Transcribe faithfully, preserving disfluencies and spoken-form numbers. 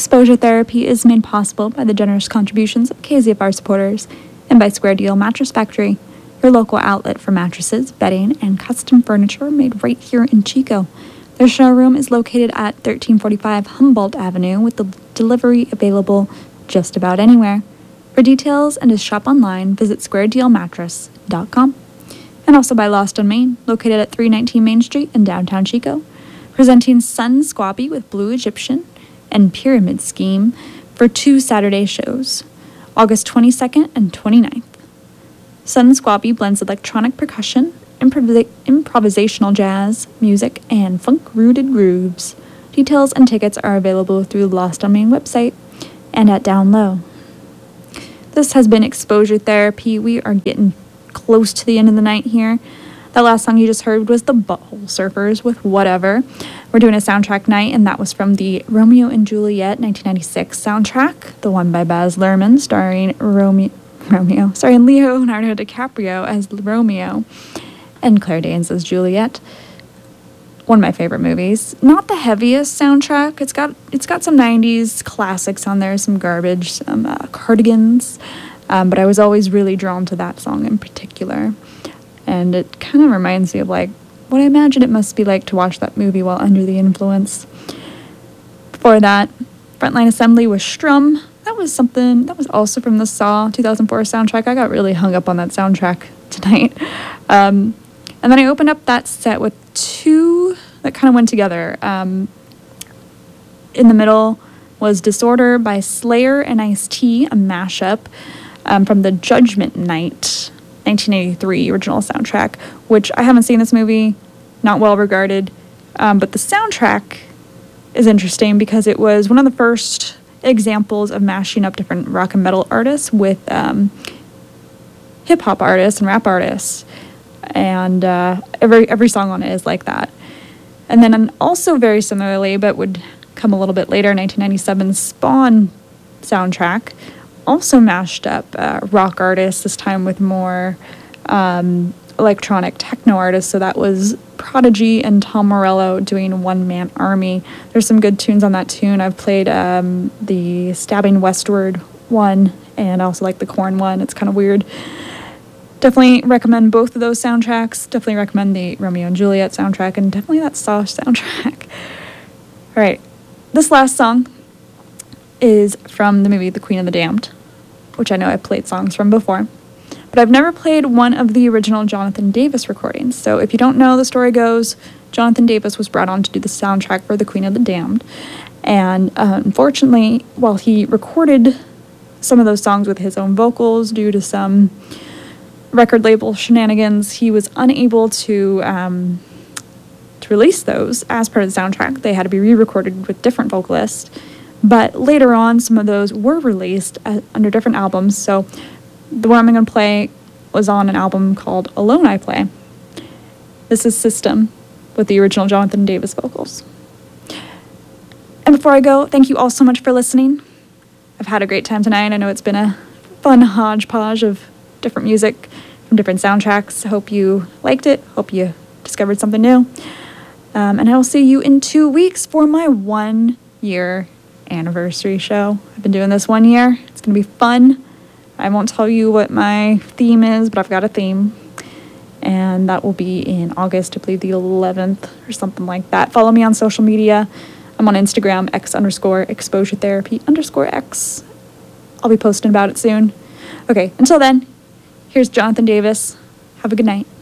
Exposure Therapy is made possible by the generous contributions of K Z F R supporters and by Square Deal Mattress Factory, your local outlet for mattresses, bedding, and custom furniture made right here in Chico. Their showroom is located at thirteen forty-five Humboldt Avenue with the delivery available just about anywhere. For details and to shop online, visit square deal mattress dot com. And also by Lost on Main, located at three nineteen Main Street in downtown Chico, presenting Sun Squabbie with Blue Egyptian and Pyramid Scheme for two Saturday shows, August twenty-second and twenty-ninth. Sun Squabbie blends electronic percussion, improv- improvisational jazz, music, and funk-rooted grooves. Details and tickets are available through the Lost on Main website and at Down Low. This has been Exposure Therapy. We are getting close to the end of the night here. That last song you just heard was the Butthole Surfers with Whatever. We're doing a soundtrack night, and that was from the Romeo and Juliet nineteen ninety-six soundtrack, the one by Baz Luhrmann, starring Romeo, Romeo, starring Leonardo DiCaprio as Romeo and Claire Danes as Juliet. One of my favorite movies. Not the heaviest soundtrack. It's got it's got some nineties classics on there, some garbage, some uh, Cardigans, um, but I was always really drawn to that song in particular. And it kind of reminds me of like what I imagine it must be like to watch that movie while under the influence. Before that, Frontline Assembly was Strum. That was something, that was also from the Saw two thousand four soundtrack. I got really hung up on that soundtrack tonight. Um, and then I opened up that set with two that kind of went together. Um, in the middle was Disorder by Slayer and Ice-T, a mashup um, from the Judgment Night nineteen eighty-three original soundtrack, which I haven't seen this movie, not well regarded, um, but the soundtrack is interesting because it was one of the first examples of mashing up different rock and metal artists with um, hip-hop artists and rap artists, and uh, every every song on it is like that. And then also very similarly, but would come a little bit later, nineteen ninety-seven Spawn soundtrack, also mashed up uh, rock artists, this time with more um, electronic techno artists. So that was Prodigy and Tom Morello doing One Man Army. There's some good tunes on that tune. I've played um, the Stabbing Westward one and also like the Korn one. It's kind of weird. Definitely recommend both of those soundtracks. Definitely recommend the Romeo and Juliet soundtrack and definitely that Saw soundtrack. All right, this last song is from the movie The Queen of the Damned, which I know I've played songs from before, but I've never played one of the original Jonathan Davis recordings. So if you don't know, the story goes, Jonathan Davis was brought on to do the soundtrack for The Queen of the Damned, and uh, unfortunately, while he recorded some of those songs with his own vocals due to some record label shenanigans, he was unable to um, to release those as part of the soundtrack. They had to be re-recorded with different vocalists. But later on, some of those were released uh, under different albums. So the one I'm going to play was on an album called Alone I Play. This is System with the original Jonathan Davis vocals. And before I go, thank you all so much for listening. I've had a great time tonight. I know it's been a fun hodgepodge of different music from different soundtracks. I hope you liked it. Hope you discovered something new. Um, and I will see you in two weeks for my one year anniversary show. I've been doing this one year. It's gonna be fun. I won't tell you what my theme is, but I've got a theme, and that will be in August, I believe the eleventh or something like that. Follow me on social media. I'm on Instagram, x underscore exposure therapy underscore x. I'll be posting about it soon. Okay, until then, here's Jonathan Davis. Have a good night.